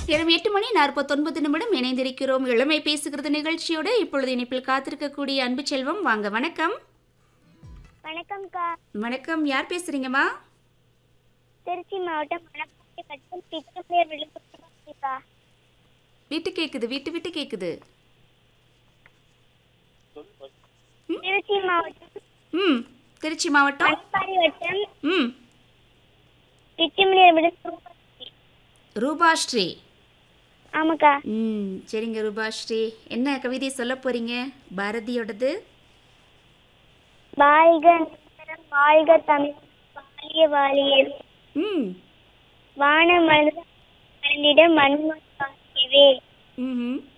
இரவு 8:49 இணைந்திருக்கிறோம். இளமை பேசுகிறது நிகழ்ச்சியோடு இப்பொழுது இணைப்பில் காத்திருக்கக்கூடிய அன்பு செல்வம் வாங்க. வணக்கம். வணக்கம்க்கா. வணக்கம். யார் பேசுறீங்கம்மா? திருச்சி மாவட்டம் மணப்பாறை வட்டம் பிச்சம்பேர் விழுப்புரம்க்கா. விட்டு கேக்குது, விட்டு விட்டு கேக்குது. திருச்சி மாவட்டம் திருச்சி மாவட்டம் மணப்பாறை வட்டம் பிச்சம்பேர் விழுப்புரம். ரூபாஸ்ரீ. ஆமாக்கா. சரிங்க ரூபாஸ்ரீ, என்ன கவிதை சொல்ல போறீங்க? பாரதியோடது. வாழ்க நகரம் வாழ்க தமிழ் வாழிய வாழிய வான மலர்ந்திட மண்மண் வாழியவே